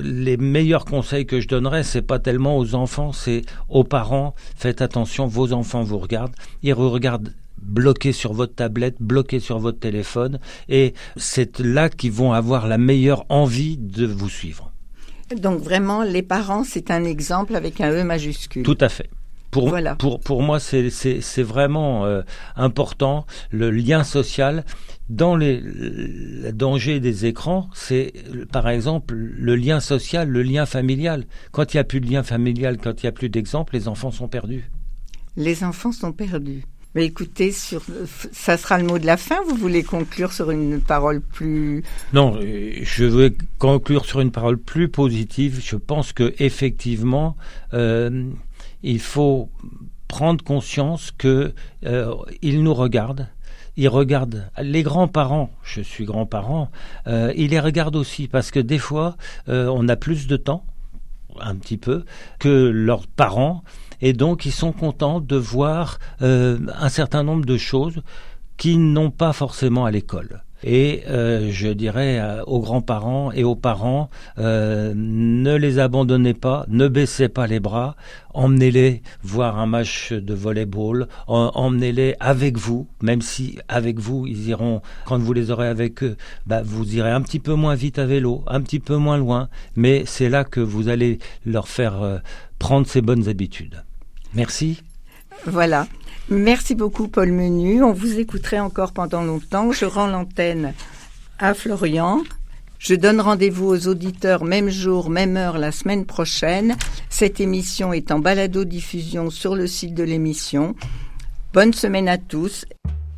les meilleurs conseils que je donnerais, c'est pas tellement aux enfants, c'est aux parents. Faites attention, vos enfants vous regardent. Ils regardent bloqués sur votre tablette, bloqués sur votre téléphone, et c'est là qu'ils vont avoir la meilleure envie de vous suivre. Donc vraiment, les parents, c'est un exemple avec un E majuscule. Tout à fait. Voilà. Pour moi, c'est vraiment important, le lien social. Dans le danger des écrans, c'est par exemple le lien social, le lien familial. Quand il n'y a plus de lien familial, quand il n'y a plus d'exemple, les enfants sont perdus. Les enfants sont perdus. Mais écoutez, ça sera le mot de la fin. Vous voulez conclure sur une parole plus... Non, je veux conclure sur une parole plus positive. Je pense que effectivement, il faut prendre conscience que ils nous regardent. Ils regardent les grands-parents. Je suis grand-parent. Ils les regardent aussi parce que des fois, on a plus de temps, un petit peu, que leurs parents. Et donc, ils sont contents de voir un certain nombre de choses qu'ils n'ont pas forcément à l'école. Et je dirais aux grands-parents et aux parents, ne les abandonnez pas, ne baissez pas les bras, emmenez-les voir un match de volley-ball, emmenez-les avec vous, même si avec vous, ils iront, quand vous les aurez avec eux, vous irez un petit peu moins vite à vélo, un petit peu moins loin, mais c'est là que vous allez leur faire prendre ces bonnes habitudes. Merci. Voilà. Merci beaucoup, Paul Menu. On vous écouterait encore pendant longtemps. Je rends l'antenne à Florian. Je donne rendez-vous aux auditeurs, même jour, même heure, la semaine prochaine. Cette émission est en balado-diffusion sur le site de l'émission. Bonne semaine à tous.